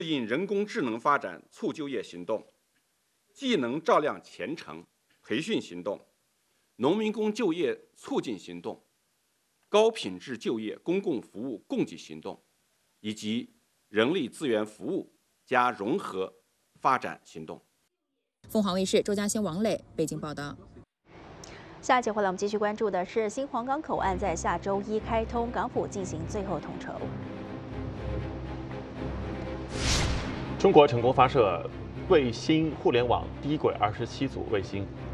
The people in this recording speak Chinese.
引人工智能发展促就业行动、技能照亮前程培训行动、农民工就业促进行动、高品质就业公共服务供给行动，以及人力资源服务加融合发展行动。 凤凰卫视周嘉欣、王磊北京报道。 下一节回来，我们继续关注的是新皇岗口岸在下周一开通，港府进行最后统筹。 中国成功发射卫星互联网低轨27组卫星。